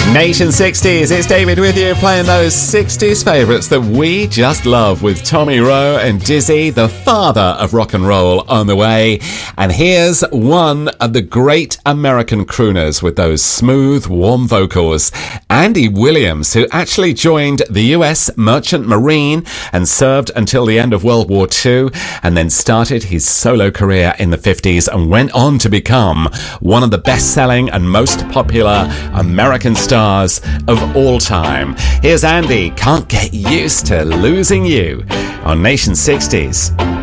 Nation 60s, it's David with you, playing those 60s favourites that we just love, with Tommy Rowe and Dizzy, the father of rock and roll, on the way. And here's one of the great American crooners with those smooth, warm vocals, Andy Williams, who actually joined the US Merchant Marine and served until the end of World War II, and then started his solo career in the 50s and went on to become one of the best-selling and most popular American stars of all time. Here's Andy, Can't Get Used to Losing You, on Nation 60s.